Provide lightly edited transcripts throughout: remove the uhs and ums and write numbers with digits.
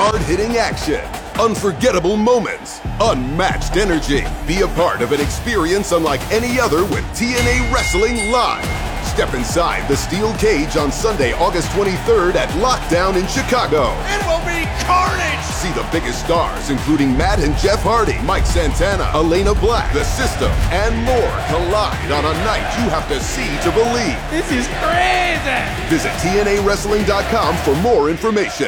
Hard-hitting action, unforgettable moments, unmatched energy. Be a part of an experience unlike any other with TNA Wrestling Live. Step inside the steel cage on Sunday, August 23rd at Lockdown in Chicago. It will be carnage! See the biggest stars, including Matt and Jeff Hardy, Mike Santana, Elena Black, The System, and more collide on a night you have to see to believe. This is crazy! Visit TNAWrestling.com for more information.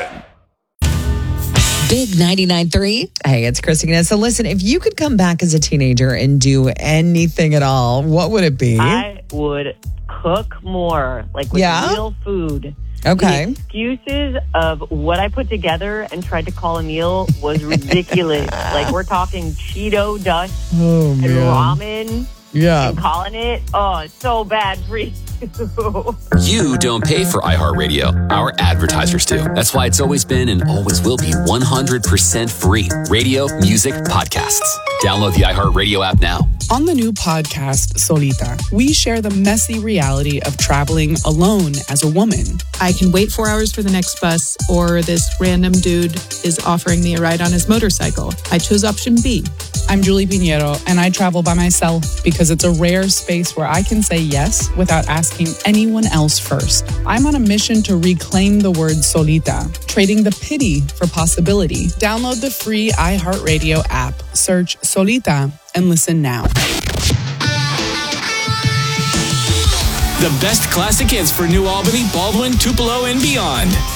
Big 99.3. Hey, it's Christina. So listen, if you could come back as a teenager and do anything at all, what would it be? I would cook more, like with real food. Okay. The excuses of what I put together and tried to call a meal was ridiculous. Like, we're talking Cheeto dust and ramen and calling it. Oh, it's so bad for you. You don't pay for iHeartRadio. Our advertisers do. That's why it's always been and always will be 100% free. Radio, music, podcasts. Download the iHeartRadio app now. On the new podcast, Solita, we share the messy reality of traveling alone as a woman. I can wait 4 hours for the next bus, or this random dude is offering me a ride on his motorcycle. I chose option B. I'm Julie Pinheiro, and I travel by myself because it's a rare space where I can say yes without asking anyone else first. I'm on a mission to reclaim the word solita, trading the pity for possibility. Download the free iHeartRadio app, search Solita, and listen now. The best classic hits for New Albany, Baldwin, Tupelo, and beyond.